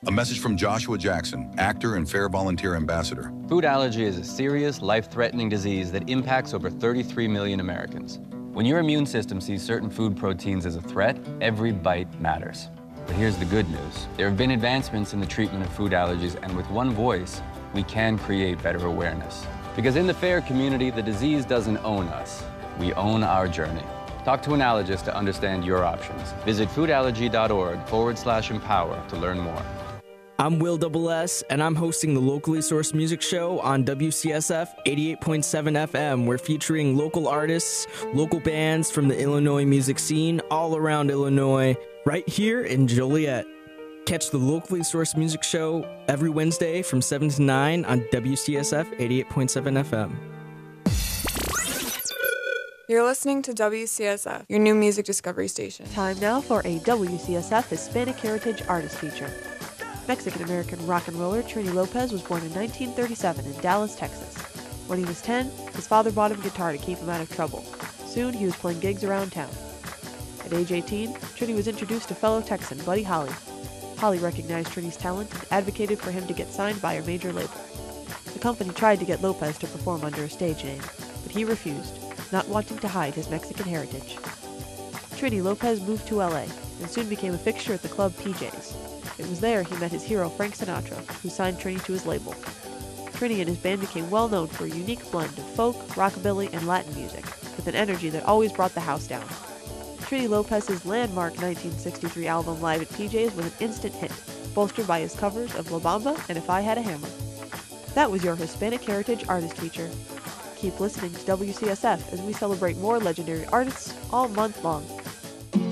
A message from Joshua Jackson, actor and Fair Volunteer Ambassador. Food allergy is a serious, life-threatening disease that impacts over 33 million Americans. When your immune system sees certain food proteins as a threat, every bite matters. But here's the good news. There have been advancements in the treatment of food allergies, and with one voice, we can create better awareness. Because in the FAIR community, the disease doesn't own us. We own our journey. Talk to an allergist to understand your options. Visit foodallergy.org/empower to learn more. I'm Will Double S, and I'm hosting the Locally Sourced Music Show on WCSF 88.7 FM. We're featuring local artists, local bands from the Illinois music scene all around Illinois, right here in Joliet. Catch the Locally Sourced Music Show every Wednesday from 7 to 9 on WCSF 88.7 FM. You're listening to WCSF, your new music discovery station. Time now for a WCSF Hispanic Heritage Artist Feature. Mexican-American rock and roller Trini Lopez was born in 1937 in Dallas, Texas. When he was 10, his father bought him a guitar to keep him out of trouble. Soon, he was playing gigs around town. At age 18, Trini was introduced to fellow Texan Buddy Holly. Holly recognized Trini's talent and advocated for him to get signed by a major label. The company tried to get Lopez to perform under a stage name, but he refused, not wanting to hide his Mexican heritage. Trini Lopez moved to LA and soon became a fixture at the club PJ's. It was there he met his hero Frank Sinatra, who signed Trini to his label. Trini and his band became well known for a unique blend of folk, rockabilly, and Latin music, with an energy that always brought the house down. Trini Lopez's landmark 1963 album Live at PJ's was an instant hit, bolstered by his covers of La Bamba and If I Had a Hammer. That was your Hispanic Heritage Artist Feature. Keep listening to WCSF as we celebrate more legendary artists all month long.